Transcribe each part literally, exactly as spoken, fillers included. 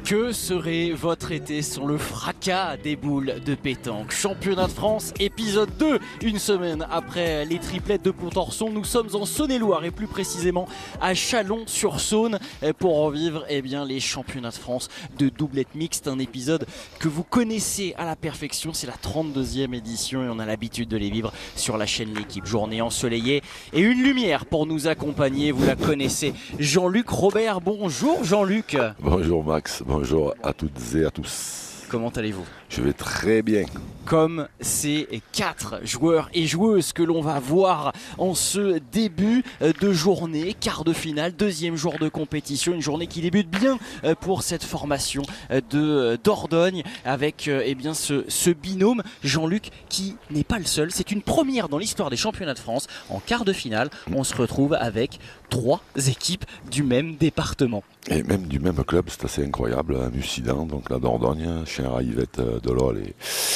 Que serait votre été sans le fracas des boules de pétanque? Championnat de France, épisode deux. Une semaine après les triplettes de Pontorson, nous sommes en Saône-et-Loire et plus précisément à Chalon-sur-Saône pour en vivre eh bien, les championnats de France de doublette mixte. Un épisode que vous connaissez à la perfection, c'est la trente-deuxième édition et on a l'habitude de les vivre sur la chaîne L'équipe. Journée ensoleillée et une lumière pour nous accompagner, vous la connaissez. Jean-Luc Robert, bonjour Jean-Luc. Bonjour Max, bonjour à toutes et à tous. Comment allez-vous? Je vais très bien. Comme ces quatre joueurs et joueuses que l'on va voir en ce début de journée, quart de finale, deuxième jour de compétition, une journée qui débute bien pour cette formation de Dordogne avec eh bien ce, ce binôme, Jean-Luc, qui n'est pas le seul. C'est une première dans l'histoire des championnats de France. En quart de finale, on se retrouve avec trois équipes du même département. Et même du même club, c'est assez incroyable, à Mussidan, donc la Dordogne, chère à Yvette Delol. Et,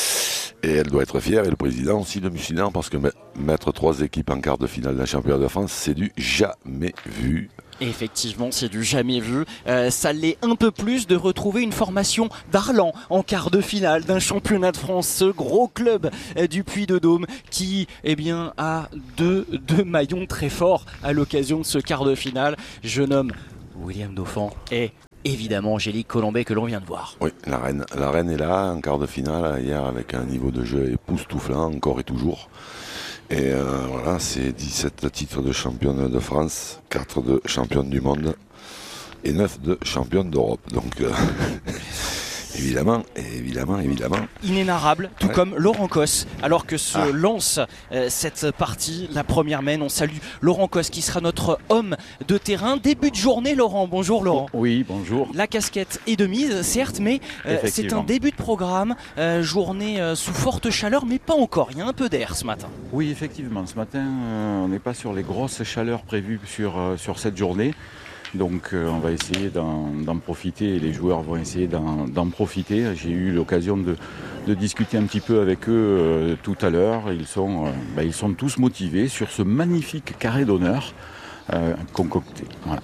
et elle doit être fière, et le président aussi de Mussidan, parce que mettre trois équipes en quart de finale d'un championnat de France, c'est du jamais vu. Effectivement, c'est du jamais vu. Euh, ça l'est un peu plus de retrouver une formation d'Arlan en quart de finale d'un championnat de France. Ce gros club euh, du Puy-de-Dôme qui eh bien, a deux, deux maillons très forts à l'occasion de ce quart de finale. Je nomme William Dauphin et évidemment Angélique Colombet que l'on vient de voir. Oui, la reine, la reine est là en quart de finale hier avec un niveau de jeu époustouflant encore et toujours. Et euh, voilà, c'est dix-sept titres de championne de France, quatre de championne du monde et neuf de championne d'Europe. Donc euh, évidemment, évidemment, évidemment. Inénarrable, tout ouais. Comme Laurent Cos. Alors que se ah. lance euh, cette partie, la première mène, on salue Laurent Cos qui sera notre homme de terrain. Début de journée, Laurent. Bonjour Laurent. Oui, bonjour. La casquette est de mise, certes, mais euh, c'est un début de programme. Euh, journée euh, sous forte chaleur, mais pas encore. Il y a un peu d'air ce matin. Oui, effectivement. Ce matin, euh, on n'est pas sur les grosses chaleurs prévues sur, euh, sur cette journée. Donc euh, on va essayer d'en, d'en profiter et les joueurs vont essayer d'en, d'en profiter. J'ai eu l'occasion de, de discuter un petit peu avec eux euh, tout à l'heure. Ils sont, euh, bah, ils sont tous motivés sur ce magnifique carré d'honneur euh, concocté. Voilà.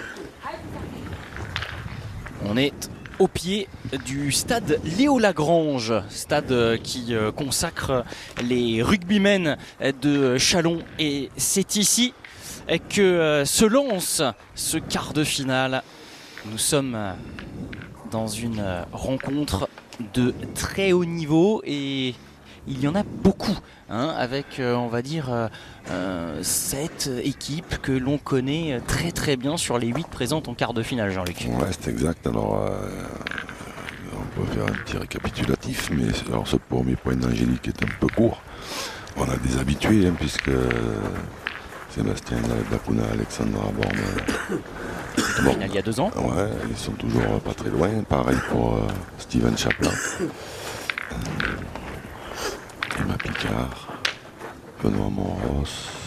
On est au pied du stade Léo Lagrange, stade qui consacre les rugbymen de Chalon. Et c'est ici que se lance ce quart de finale. Nous sommes dans une rencontre de très haut niveau et il y en a beaucoup, hein, avec on va dire euh, sept équipes que l'on connaît très très bien sur les huit présentes en quart de finale, Jean-Luc. Ouais, c'est exact. Alors, euh, on peut faire un petit récapitulatif, mais alors, ce premier point d'Angélique est un peu court. On a des habitués, hein, puisque Sébastien Dacuna, Alexandra Borne. Bon. Il y a deux ans. Ouais, ils sont toujours pas très loin. Pareil pour euh, Steven Chaplin. Euh, Emma Picard. Benoît Moros.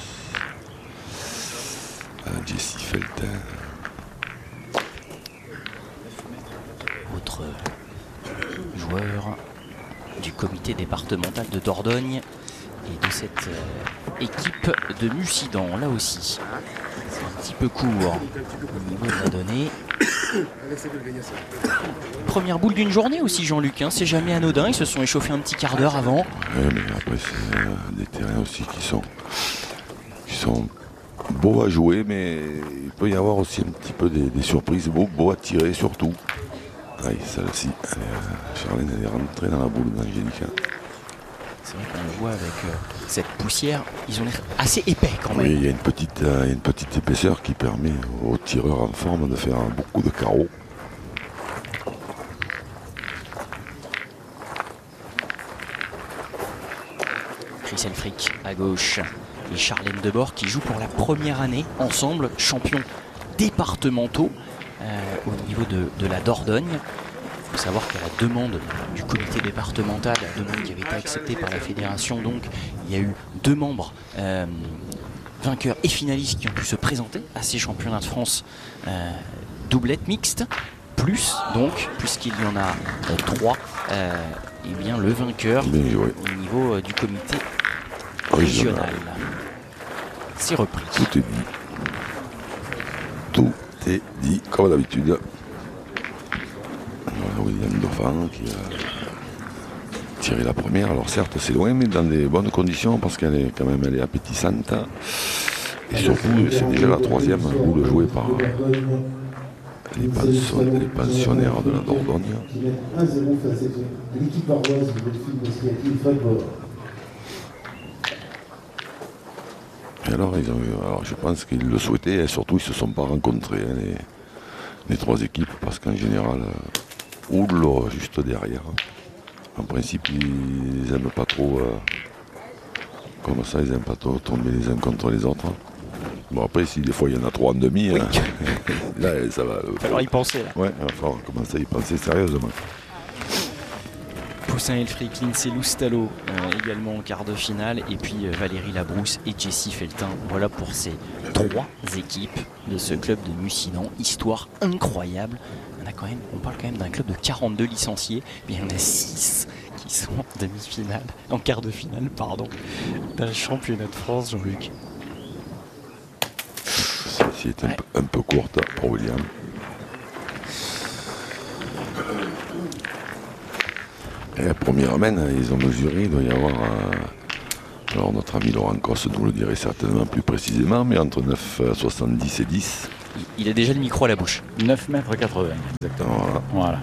Euh, Jessie Feltin. Autre joueur du comité départemental de Dordogne et de cette euh, équipe de Mussidan, là aussi. C'est un petit peu court au niveau de la donnée. Première boule d'une journée aussi, Jean-Luc, hein, c'est jamais anodin, ils se sont échauffés un petit quart d'heure avant. Oui, mais après c'est euh, des terrains aussi qui sont, qui sont beaux à jouer, mais il peut y avoir aussi un petit peu des, des surprises, beaux, beaux à tirer surtout. Oui, celle-ci, elle est, euh, Charlène, elle est rentrée dans la boule d'Angélique. C'est vrai qu'on le voit avec euh, cette poussière, ils ont l'air assez épais quand même. Oui, il y a une petite, euh, une petite épaisseur qui permet aux tireurs en forme de faire beaucoup de carreaux. Chris Elfric à gauche et Charlène Debord qui jouent pour la première année ensemble, champions départementaux euh, au niveau de, de la Dordogne. Il faut savoir qu'à la demande du comité départemental, la demande qui avait été acceptée par la fédération, donc il y a eu deux membres euh, vainqueurs et finalistes qui ont pu se présenter à ces championnats de France euh, doublette mixte, plus donc, puisqu'il y en a euh, trois, euh, et bien le vainqueur Bien joué. au niveau euh, du comité régional. C'est repris. Tout est dit. Tout est dit, comme d'habitude. William Dauphin qui a tiré la première. Alors certes c'est loin mais dans des bonnes conditions parce qu'elle est quand même elle est appétissante. Et surtout c'est déjà la troisième boule jouée par les, pension, les pensionnaires de la Dordogne. Et alors, ils ont eu, alors je pense qu'ils le souhaitaient et surtout ils ne se sont pas rencontrés hein, les, les trois équipes parce qu'en général, euh, oula, juste derrière. En principe, ils n'aiment pas trop, euh, comme ça, ils n'aiment pas trop tomber les uns contre les autres. Bon après, si des fois il y en a trois en demi, oui. hein, là ça va. Il va falloir y penser là. Ouais, il va falloir commencer à y penser sérieusement. Poussin-Elfric, Lindsay Loustalo euh, également en quart de finale et puis euh, Valérie Labrousse et Jessie Feltin. Voilà pour ces trois équipes de ce club de Mussidan. Histoire incroyable. On, a quand même, on parle quand même d'un club de quarante-deux licenciés, mais il y en a six qui sont en demi-finale, en quart de finale, pardon, d'un championnat de France, Jean-Luc. Celle-ci est un, ouais. peu, un peu courte pour William. Et la première mène, ils ont mesuré, il doit y avoir, euh, alors notre ami Laurent Cosse nous le dirait certainement plus précisément, mais entre neuf virgule soixante-dix et dix. Il a déjà le micro à la bouche. neuf mètres quatre-vingts. Exactement, voilà. Voilà.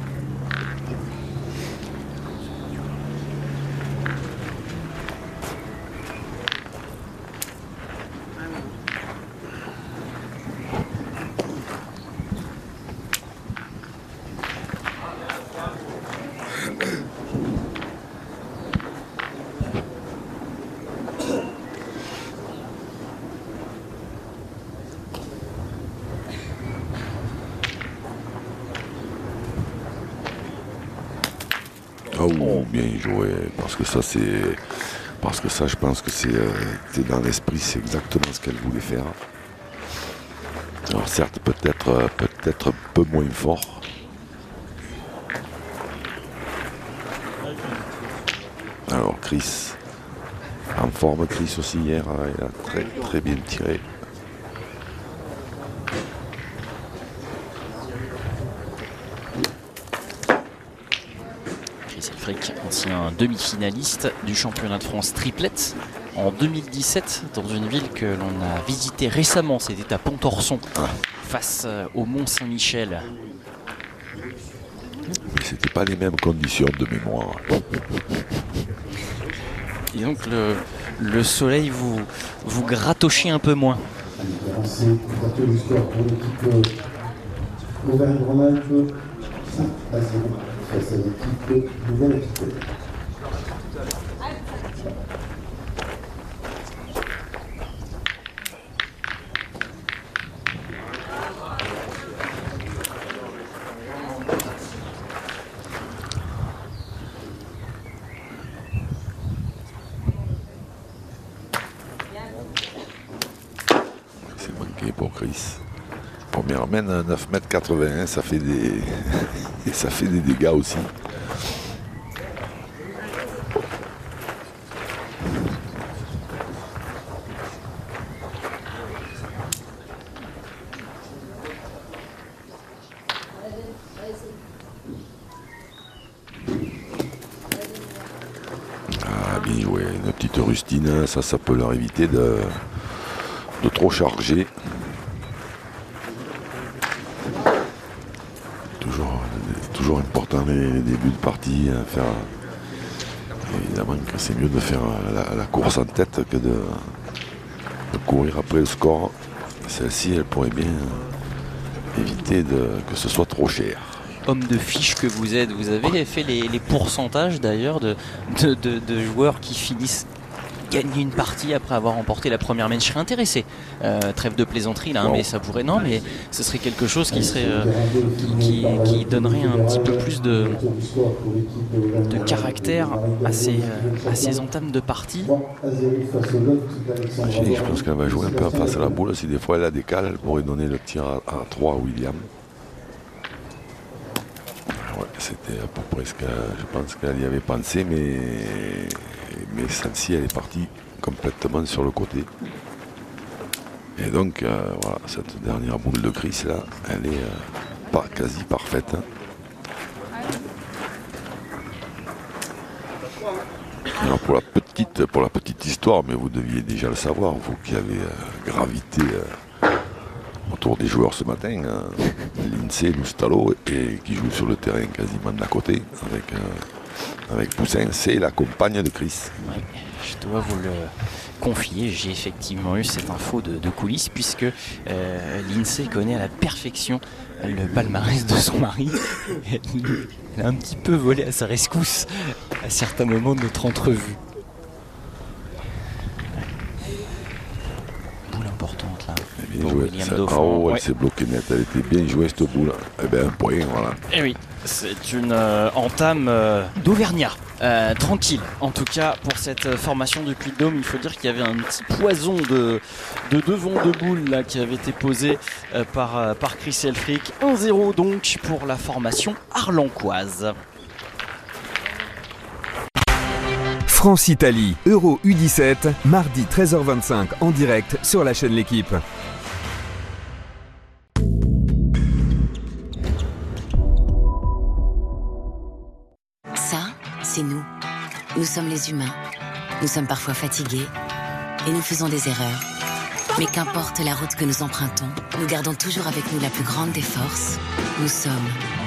Oh, bien joué, parce que ça c'est, parce que ça je pense que c'est, euh, dans l'esprit, c'est exactement ce qu'elle voulait faire. Alors certes, peut-être, euh, peut-être un peu moins fort. Alors Chris, en forme Chris aussi hier, il a très très bien tiré. Ancien demi-finaliste du championnat de France triplette en deux mille dix-sept dans une ville que l'on a visitée récemment, c'était à Pontorson, ah. face au Mont-Saint-Michel. Mais c'était pas les mêmes conditions de mémoire. Et donc le, le soleil vous, vous gratochez un peu moins. Face à l'équipe Nouvelle-Aquitaine. C'est manqué pour Chris. Première mène à neuf mètres quatre-vingts, ça fait des ça fait des dégâts aussi. Ah bien joué, une petite rustine, ça ça peut leur éviter de, de trop charger. Toujours important les, les débuts de partie, hein, faire, évidemment que c'est mieux de faire la, la course en tête que de, de courir après le score. Celle-ci, elle pourrait bien éviter de, que ce soit trop cher. Homme de fiche que vous êtes, vous avez fait les, les pourcentages d'ailleurs de, de, de, de joueurs qui finissent gagner une partie après avoir remporté la première mène. Je serais intéressé. Euh, trêve de plaisanterie là, hein, wow. mais ça pourrait non, mais ce serait quelque chose qui serait euh, qui, qui, qui donnerait un petit peu plus de, de caractère à ces, à ces entames de partie. Je pense qu'elle va jouer un peu face à la boule. Si des fois elle la décale, elle pourrait donner le tir à, à trois à William. Ouais, c'était à peu près ce que je pense qu'elle y avait pensé, mais mais celle-ci elle est partie complètement sur le côté. Et donc euh, voilà, cette dernière boule de Chris là, elle est euh, pas quasi parfaite. Hein. Alors pour la petite, pour la petite histoire, mais vous deviez déjà le savoir, vous qui avez euh, gravité euh, autour des joueurs ce matin, euh, Lindsay Loustalo, et qui joue sur le terrain quasiment d'à côté avec, euh, avec Poussin, c'est la compagne de Chris. Oui, je dois vous le confier, j'ai effectivement eu cette info de, de coulisses puisque euh, Lindsay connaît à la perfection le palmarès de son mari. Elle a un petit peu volé à sa rescousse à certains moments de notre entrevue. Boule importante là. Bien Pour joué. William Ça- Dauphin. ah oh, elle Ouais. s'est bloquée net, elle était bien jouée cette boule. Eh bien un point, voilà. Eh oui, c'est une euh, entame euh, d'Auvergnat. Euh, tranquille, en tout cas pour cette euh, formation du Puy-de-Dôme. Il faut dire qu'il y avait un petit poison de, de devant de boule là, qui avait été posé euh, par, euh, par Chris Elfric. un zéro donc pour la formation arlancoise. France-Italie, Euro U dix-sept, mardi treize heures vingt-cinq en direct sur la chaîne L'Équipe. Ça, c'est nous. Nous sommes les humains. Nous sommes parfois fatigués et nous faisons des erreurs. Mais qu'importe la route que nous empruntons, nous gardons toujours avec nous la plus grande des forces. Nous sommes